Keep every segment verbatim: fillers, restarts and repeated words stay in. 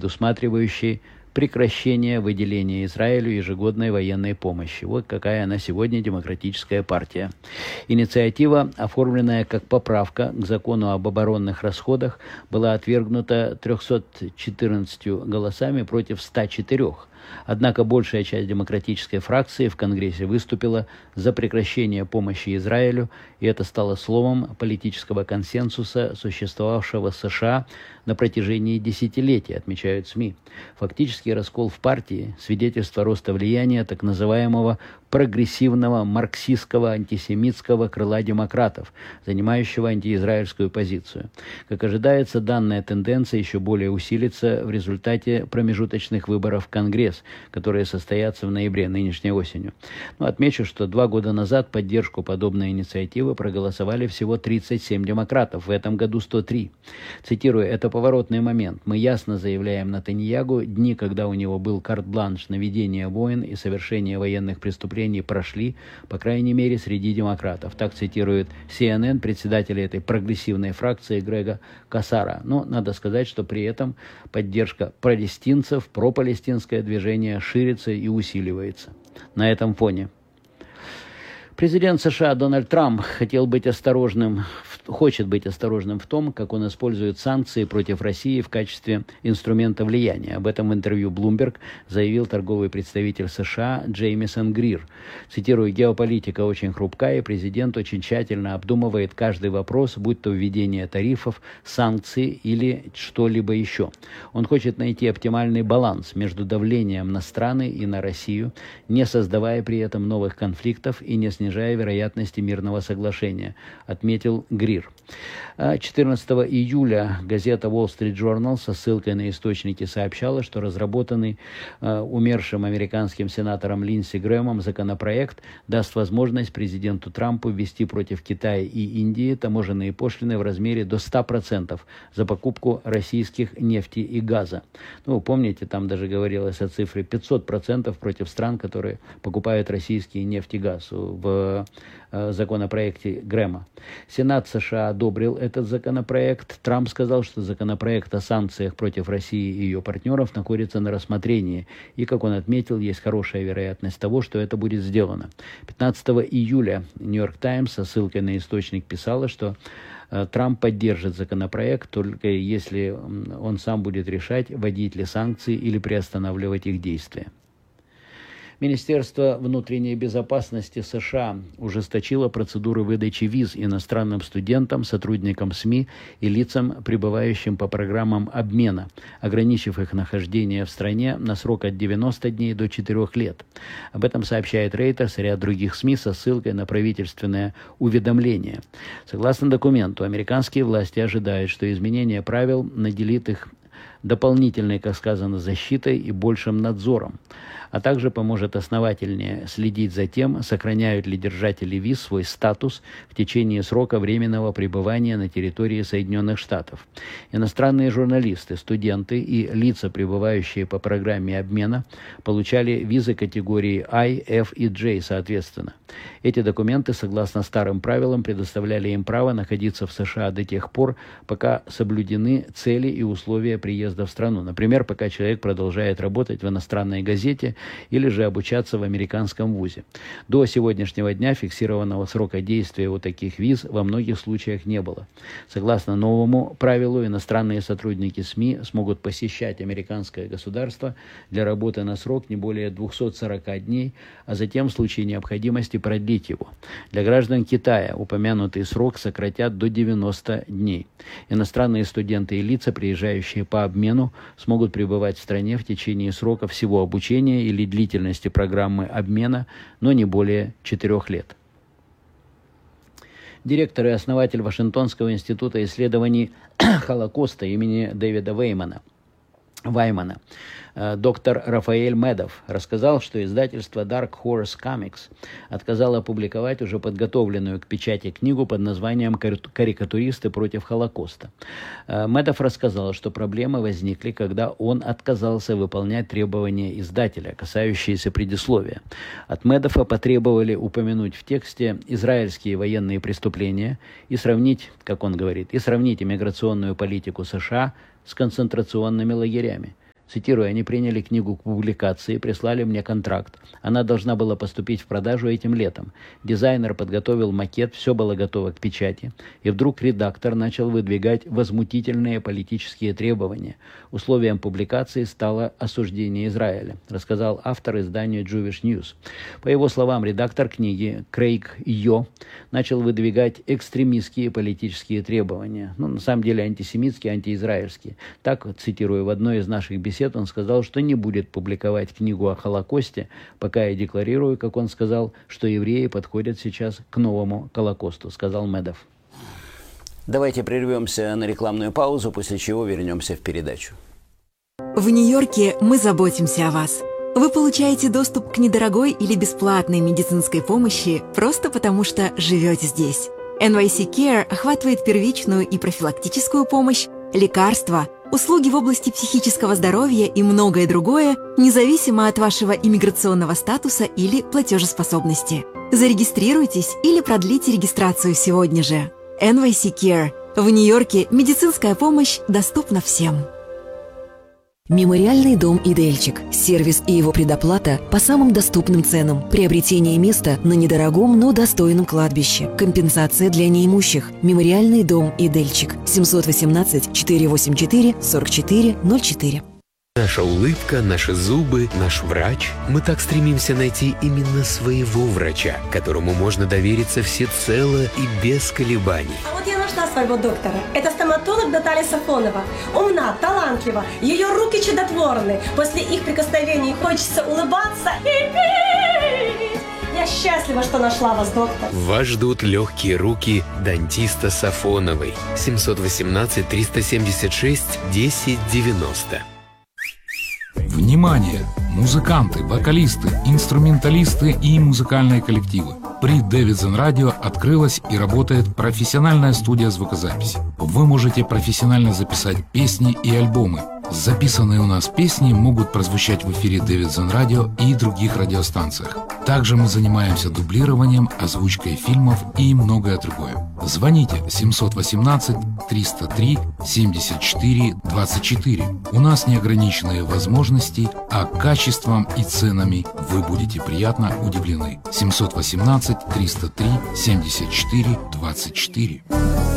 предусматривающей прекращение выделения Израилю ежегодной военной помощи. Вот какая она сегодня демократическая партия. Инициатива, оформленная как поправка к закону об оборонных расходах, была отвергнута трёхсот четырнадцатью голосами против ста четырёх. Однако большая часть демократической фракции в Конгрессе выступила за прекращение помощи Израилю, и это стало словом политического консенсуса, существовавшего в США на протяжении десятилетий, отмечают СМИ. Фактический раскол в партии – свидетельство роста влияния так называемого прогрессивного марксистского антисемитского крыла демократов, занимающего антиизраильскую позицию. Как ожидается, данная тенденция еще более усилится в результате промежуточных выборов в Конгресс, которые состоятся в ноябре нынешней осенью. Но отмечу, что два года назад поддержку подобной инициативы проголосовали всего тридцать семь демократов, в этом году сто три. Цитирую, «Это поворотный момент. Мы ясно заявляем Нетаньягу, дни, когда у него был карт-бланш на ведение войн и совершение военных преступлений, прошли, по крайней мере, среди демократов». Так цитирует Си Эн Эн председателя этой прогрессивной фракции Грега Кассара. Но надо сказать, что при этом поддержка палестинцев, пропалестинское движение ширится и усиливается. На этом фоне президент США Дональд Трамп хотел быть осторожным, хочет быть осторожным в том, как он использует санкции против России в качестве инструмента влияния. Об этом в интервью Bloomberg заявил торговый представитель США Джеймисон Грир. Цитирую, «Геополитика очень хрупкая, и президент очень тщательно обдумывает каждый вопрос, будь то введение тарифов, санкции или что-либо еще. Он хочет найти оптимальный баланс между давлением на страны и на Россию, не создавая при этом новых конфликтов и не снижая вероятности мирного соглашения», отметил Грир. четырнадцатого июля газета Wall Street Journal со ссылкой на источники сообщала, что разработанный э, умершим американским сенатором Линдси Грэмом законопроект даст возможность президенту Трампу ввести против Китая и Индии таможенные пошлины в размере до ста процентов за покупку российских нефти и газа. Ну, помните, там даже говорилось о цифре пятьсот процентов против стран, которые покупают российские нефть и газ в э, законопроекте Грэма. Сенат США одобрил этот законопроект. Трамп сказал, что законопроект о санкциях против России и ее партнеров находится на рассмотрении. И, как он отметил, есть хорошая вероятность того, что это будет сделано. пятнадцатого июля Нью-Йорк Таймс со ссылкой на источник писала, что э, Трамп поддержит законопроект, только если он сам будет решать, вводить ли санкции или приостанавливать их действия. Министерство внутренней безопасности США ужесточило процедуры выдачи виз иностранным студентам, сотрудникам СМИ и лицам, пребывающим по программам обмена, ограничив их нахождение в стране на срок от девяноста дней до четырёх лет. Об этом сообщает Reuters и ряд других СМИ со ссылкой на правительственное уведомление. Согласно документу, американские власти ожидают, что изменение правил наделит их дополнительной, как сказано, защитой и большим надзором, а также поможет основательнее следить за тем, сохраняют ли держатели виз свой статус в течение срока временного пребывания на территории Соединенных Штатов. Иностранные журналисты, студенты и лица, пребывающие по программе обмена, получали визы категории I, F и J соответственно. Эти документы, согласно старым правилам, предоставляли им право находиться в США до тех пор, пока соблюдены цели и условия приезда в страну. Например, пока человек продолжает работать в иностранной газете или же обучаться в американском вузе. До сегодняшнего дня фиксированного срока действия у таких виз во многих случаях не было. Согласно новому правилу, иностранные сотрудники СМИ смогут посещать американское государство для работы на срок не более двухсот сорока дней, а затем в случае необходимости продлить его. Для граждан Китая упомянутый срок сократят до девяноста дней. Иностранные студенты и лица, приезжающие по обмену, смогут пребывать в стране в течение срока всего обучения или длительности программы обмена, но не более четырех лет. Директор и основатель Вашингтонского института исследований Холокоста имени Дэвида Веймана, Ваймана, доктор Рафаэль Медов, рассказал, что издательство Dark Horse Comics отказало опубликовать уже подготовленную к печати книгу под названием «Карикатуристы против Холокоста». Медов рассказал, что проблемы возникли, когда он отказался выполнять требования издателя, касающиеся предисловия. От Медова потребовали упомянуть в тексте израильские военные преступления и сравнить, как он говорит, и сравнить иммиграционную политику США с концентрационными лагерями. Цитирую, они приняли книгу к публикации, прислали мне контракт. Она должна была поступить в продажу этим летом. Дизайнер подготовил макет, все было готово к печати. И вдруг редактор начал выдвигать возмутительные политические требования. Условием публикации стало осуждение Израиля, рассказал автор изданию Jewish News. По его словам, редактор книги Крейг Йо начал выдвигать экстремистские политические требования. Ну, на самом деле антисемитские, антиизраильские. Так, цитирую, в одной из наших бесед он сказал, что не будет публиковать книгу о Холокосте, пока я декларирую, как он сказал, что евреи подходят сейчас к новому Холокосту, сказал Медов. Давайте прервемся на рекламную паузу, после чего вернемся в передачу. В Нью-Йорке мы заботимся о вас. Вы получаете доступ к недорогой или бесплатной медицинской помощи просто потому, что живете здесь. эн вай си Care охватывает первичную и профилактическую помощь, лекарства, услуги в области психического здоровья и многое другое, независимо от вашего иммиграционного статуса или платежеспособности. Зарегистрируйтесь или продлите регистрацию сегодня же. эн вай си Care. В Нью-Йорке медицинская помощь доступна всем. Мемориальный дом «Идельчик». Сервис и его предоплата по самым доступным ценам. Приобретение места на недорогом, но достойном кладбище. Компенсация для неимущих. Мемориальный дом «Идельчик». семьсот восемнадцать четыреста восемьдесят четыре сорок четыре ноль четыре. Наша улыбка, наши зубы, наш врач. Мы так стремимся найти именно своего врача, которому можно довериться всецело и без колебаний. А вот я нашла своего доктора. Это стоматолог Наталья Сафонова. Умна, талантлива, ее руки чудотворны. После их прикосновений хочется улыбаться и петь. Я счастлива, что нашла вас, доктор. Вас ждут легкие руки дантиста Сафоновой. семьсот восемнадцать триста семьдесят шесть десять девяносто. Внимание! Музыканты, вокалисты, инструменталисты и музыкальные коллективы. При Davidson Radio открылась и работает профессиональная студия звукозаписи. Вы можете профессионально записать песни и альбомы. Записанные у нас песни могут прозвучать в эфире Davidson Radio и других радиостанциях. Также мы занимаемся дублированием, озвучкой фильмов и многое другое. Звоните семьсот восемнадцать триста три семьдесят четыре двадцать четыре. У нас неограниченные возможности, а качеством и ценами вы будете приятно удивлены. семьсот восемнадцать триста три семьдесят четыре двадцать четыре.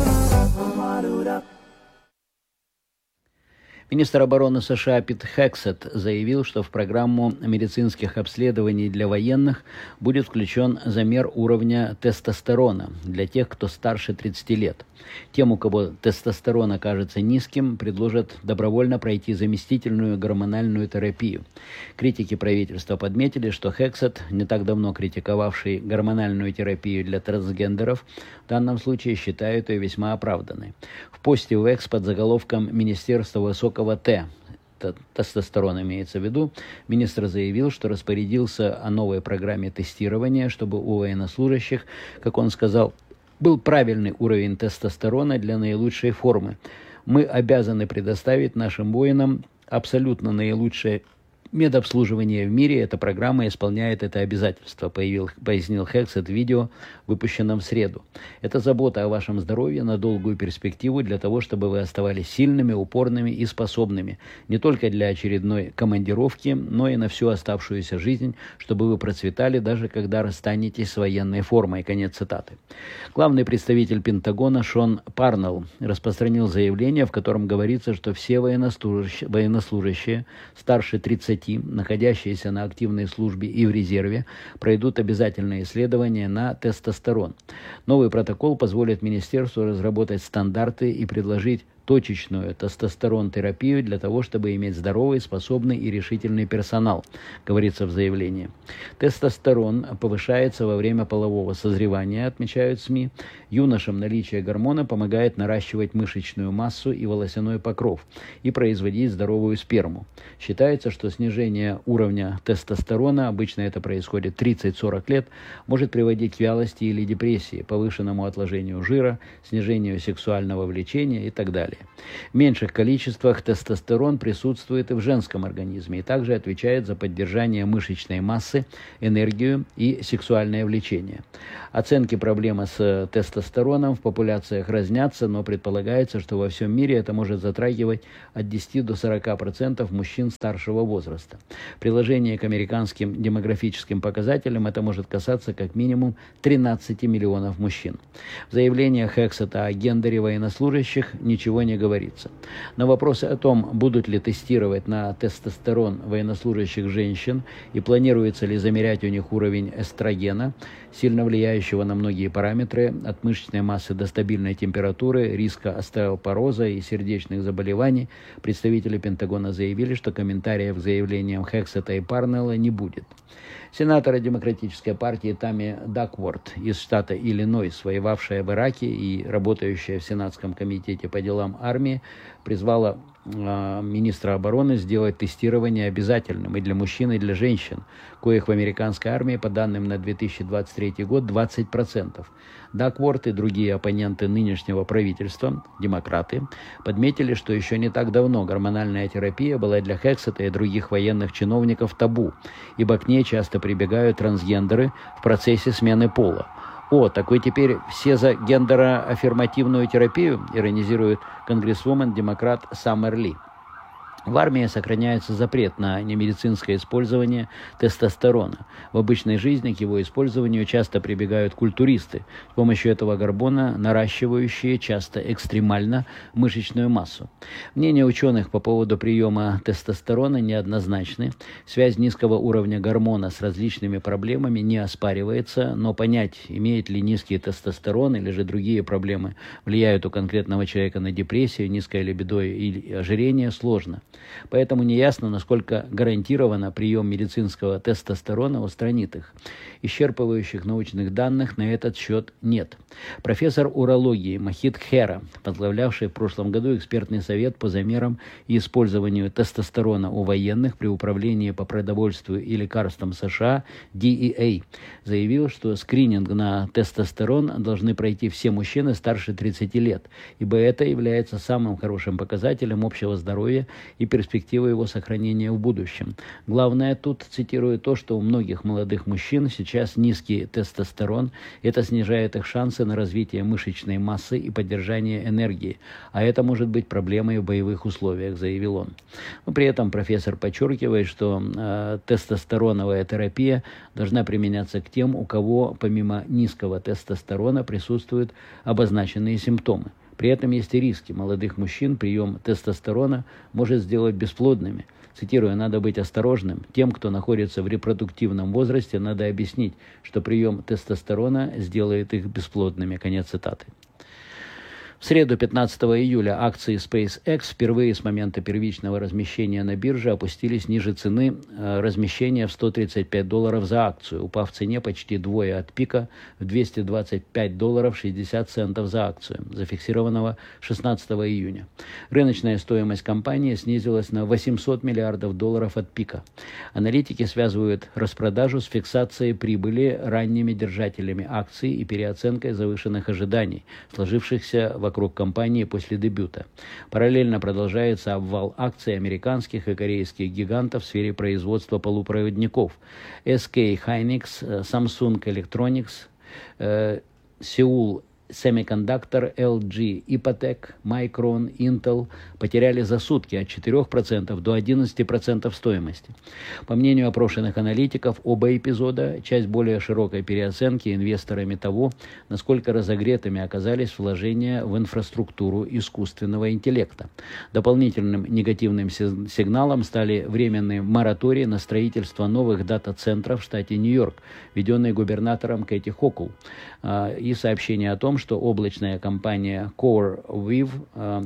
Министр обороны США Пит Хексет заявил, что в программу медицинских обследований для военных будет включен замер уровня тестостерона для тех, кто старше тридцати лет. Тем, у кого тестостерон окажется низким, предложат добровольно пройти заместительную гормональную терапию. Критики правительства подметили, что Хексет, не так давно критиковавший гормональную терапию для трансгендеров, в данном случае считают ее весьма оправданной. В посте в Экс под заголовком «Министерство высокого Т», тестостерон имеется в виду, министр заявил, что распорядился о новой программе тестирования, чтобы у военнослужащих, как он сказал, был правильный уровень тестостерона для наилучшей формы. Мы обязаны предоставить нашим воинам абсолютно наилучшее медобслуживание в мире. Эта программа исполняет это обязательство, появил, пояснил Хексет в видео, выпущенном в среду. Это забота о вашем здоровье на долгую перспективу для того, чтобы вы оставались сильными, упорными и способными. Не только для очередной командировки, но и на всю оставшуюся жизнь, чтобы вы процветали, даже когда расстанетесь с военной формой. Конец цитаты. Главный представитель Пентагона Шон Парнелл распространил заявление, в котором говорится, что все военнослужащие, военнослужащие старше тридцати, находящиеся на активной службе и в резерве, пройдут обязательное исследование на тестостерон. Новый протокол позволит министерству разработать стандарты и предложить точечную тестостерон-терапию для того, чтобы иметь здоровый, способный и решительный персонал, говорится в заявлении. Тестостерон повышается во время полового созревания, отмечают СМИ. Юношам наличие гормона помогает наращивать мышечную массу и волосяной покров и производить здоровую сперму. Считается, что снижение уровня тестостерона, обычно это происходит тридцать-сорок лет, может приводить к вялости или депрессии, повышенному отложению жира, снижению сексуального влечения и так далее. далее. В меньших количествах тестостерон присутствует и в женском организме и также отвечает за поддержание мышечной массы, энергию и сексуальное влечение. Оценки проблемы с тестостероном в популяциях разнятся, но предполагается, что во всем мире это может затрагивать от десяти до сорока процентов мужчин старшего возраста. Приложение к американским демографическим показателям это может касаться как минимум тринадцати миллионов мужчин. В заявлениях Хексета о гендере военнослужащих ничего не говорится. На вопросы о том, будут ли тестировать на тестостерон военнослужащих женщин и планируется ли замерять у них уровень эстрогена, сильно влияющего на многие параметры, от мышечной массы до стабильной температуры, риска остеопороза и сердечных заболеваний, представители Пентагона заявили, что комментариев к заявлениям Хексета и Парнелла не будет. Сенатора Демократической партии Тамми Дакворт из штата Иллинойс, воевавшая в Ираке и работающая в Сенатском комитете по делам армии, призвала э, министра обороны сделать тестирование обязательным и для мужчин, и для женщин, коих в американской армии, по данным на две тысячи двадцать третий год, двадцать процентов. Дакворт и другие оппоненты нынешнего правительства, демократы, подметили, что еще не так давно гормональная терапия была для Хексета и других военных чиновников табу, ибо к ней часто прибегают трансгендеры в процессе смены пола. «О, так вы теперь все за гендероаффирмативную терапию?» – иронизирует конгрессвумен-демократ Саммер Ли. В армии сохраняется запрет на немедицинское использование тестостерона. В обычной жизни к его использованию часто прибегают культуристы, с помощью этого гормона наращивающие часто экстремально мышечную массу. Мнения ученых по поводу приема тестостерона неоднозначны. Связь низкого уровня гормона с различными проблемами не оспаривается, но понять, имеет ли низкий тестостерон или же другие проблемы влияют у конкретного человека на депрессию, низкое либидо или ожирение, сложно. Поэтому неясно, насколько гарантированно прием медицинского тестостерона устранит их. Исчерпывающих научных данных на этот счет нет. Профессор урологии Мохит Хера, возглавлявший в прошлом году экспертный совет по замерам и использованию тестостерона у военных при управлении по продовольствию и лекарствам США ди и эй, заявил, что скрининг на тестостерон должны пройти все мужчины старше тридцати лет, ибо это является самым хорошим показателем общего здоровья и перспективы его сохранения в будущем. Главное тут, цитирую, то, что у многих молодых мужчин сейчас низкий тестостерон, это снижает их шансы на развитие мышечной массы и поддержание энергии, а это может быть проблемой в боевых условиях, заявил он. Но при этом профессор подчеркивает, что э, тестостероновая терапия должна применяться к тем, у кого помимо низкого тестостерона присутствуют обозначенные симптомы. При этом есть и риски. Молодых мужчин прием тестостерона может сделать бесплодными. Цитирую, надо быть осторожным. Тем, кто находится в репродуктивном возрасте, надо объяснить, что прием тестостерона сделает их бесплодными. Конец цитаты. В среду, пятнадцатого июля, акции SpaceX впервые с момента первичного размещения на бирже опустились ниже цены размещения в сто тридцать пять долларов за акцию, упав в цене почти вдвое от пика в двести двадцать пять долларов шестьдесят центов за акцию, зафиксированного шестнадцатого июня. Рыночная стоимость компании снизилась на восемьсот миллиардов долларов от пика. Аналитики связывают распродажу с фиксацией прибыли ранними держателями акций и переоценкой завышенных ожиданий, сложившихся в вокруг компании после дебюта. Параллельно продолжается обвал акций американских и корейских гигантов в сфере производства полупроводников. эс кей Hynix, Samsung Electronics, э, Seoul Semiconductor, эл джи Ipotec, Micron, Intel потеряли за сутки от четырёх процентов до одиннадцати процентов стоимости. По мнению опрошенных аналитиков, оба эпизода – часть более широкой переоценки инвесторами того, насколько разогретыми оказались вложения в инфраструктуру искусственного интеллекта. Дополнительным негативным сигналом стали временные моратории на строительство новых дата-центров в штате Нью-Йорк, введенные губернатором Кэти Хокул, и сообщение о том, что облачная компания CoreWeave э,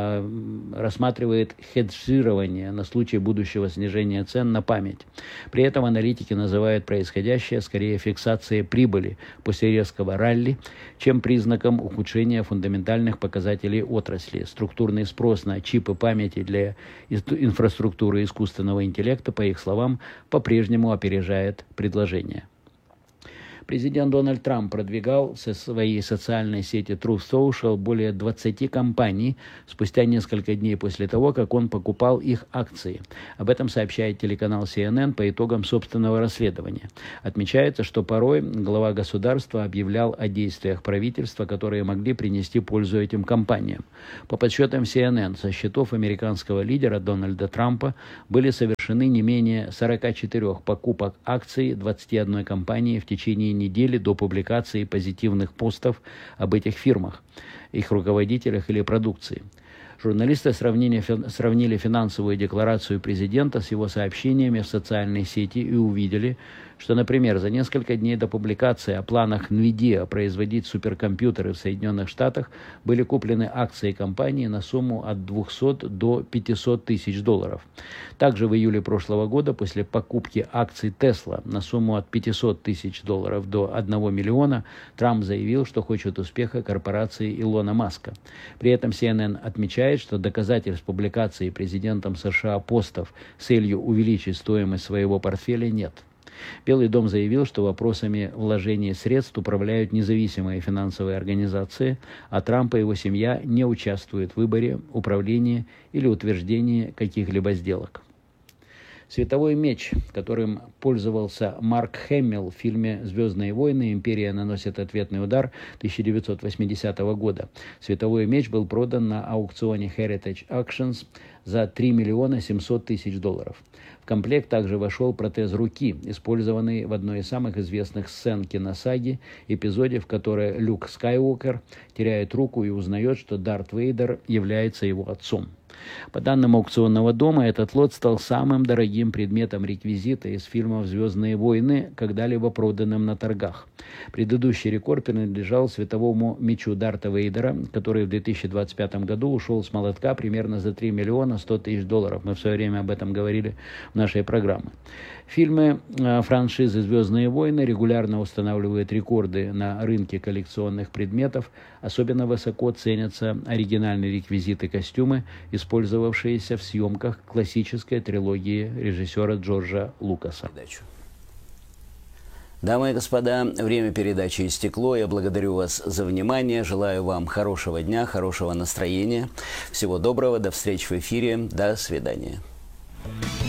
э, рассматривает хеджирование на случай будущего снижения цен на память. При этом аналитики называют происходящее скорее фиксацией прибыли после резкого ралли, чем признаком ухудшения фундаментальных показателей отрасли. Структурный спрос на чипы памяти для инфраструктуры искусственного интеллекта, по их словам, по-прежнему опережает предложение. Президент Дональд Трамп продвигал со своей социальной сети Truth Social более двадцати компаний спустя несколько дней после того, как он покупал их акции. Об этом сообщает телеканал си эн эн по итогам собственного расследования. Отмечается, что порой глава государства объявлял о действиях правительства, которые могли принести пользу этим компаниям. По подсчетам си эн эн, со счетов американского лидера Дональда Трампа были совершены не менее сорока четырёх покупок акций двадцати одной компании в течение недели до публикации позитивных постов об этих фирмах, их руководителях или продукции. Журналисты сравнили, сравнили финансовую декларацию президента с его сообщениями в социальной сети и увидели, что, например, за несколько дней до публикации о планах NVIDIA производить суперкомпьютеры в Соединенных Штатах были куплены акции компании на сумму от двухсот до пятисот тысяч долларов. Также в июле прошлого года после покупки акций Tesla на сумму от пятисот тысяч долларов до одного миллиона Трамп заявил, что хочет успеха корпорации Илона Маска. При этом си эн эн отмечает, что доказательств публикации президентом США постов с целью увеличить стоимость своего портфеля нет. Белый дом заявил, что вопросами вложения средств управляют независимые финансовые организации, а Трамп и его семья не участвуют в выборе, управлении или утверждении каких-либо сделок. Световой меч, которым пользовался Марк Хэмилл в фильме «Звездные войны. Империя наносит ответный удар» тысяча девятьсот восьмидесятого года. Световой меч был продан на аукционе Heritage Auctions за три миллиона семьсот тысяч долларов. В комплект также вошел протез руки, использованный в одной из самых известных сцен киносаги, эпизоде, в которой Люк Скайуокер теряет руку и узнает, что Дарт Вейдер является его отцом. По данным аукционного дома, этот лот стал самым дорогим предметом реквизита из фильмов «Звездные войны», когда-либо проданным на торгах. Предыдущий рекорд принадлежал световому мечу Дарта Вейдера, который в две тысячи двадцать пятом году ушел с молотка примерно за три миллиона сто тысяч долларов. Мы в свое время об этом говорили в нашей программе. Фильмы франшизы «Звездные войны» регулярно устанавливают рекорды на рынке коллекционных предметов. Особенно высоко ценятся оригинальные реквизиты костюмы, использовавшиеся в съемках классической трилогии режиссера Джорджа Лукаса. Дамы и господа, время передачи истекло. Я благодарю вас за внимание. Желаю вам хорошего дня, хорошего настроения. Всего доброго. До встречи в эфире. До свидания.